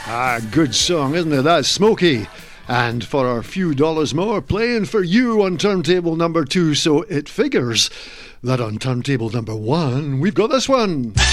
Good song, isn't it? That's Smokey. And for our few dollars more, playing for you on turntable number 2, so it figures that on turntable number 1, we've got this one.